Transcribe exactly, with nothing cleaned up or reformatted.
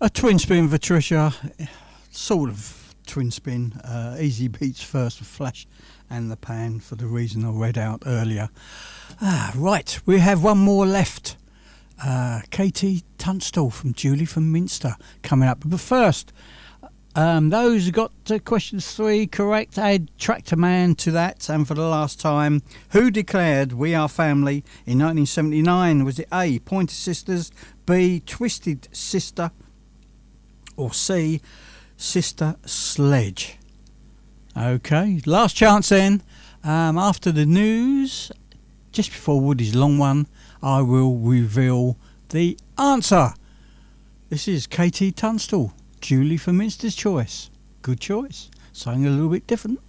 A twin spin for Trisha, sort of twin spin. Uh, easy beats first with Flash and the Pan for the reason I read out earlier. Ah, right, we have one more left. Uh, Katie Tunstall from Julie from Minster coming up. But first, um, those who got uh, question three correct, add Tractor Man to that. And for the last time, who declared We Are Family in nineteen seventy-nine? Was it A, Pointer Sisters, B, Twisted Sister, or C, Sister Sledge? Okay, last chance then. Um, after the news, just before Woody's long one, I will reveal the answer. This is Katie Tunstall, Julie from Minster's Choice. Good choice. Something a little bit different.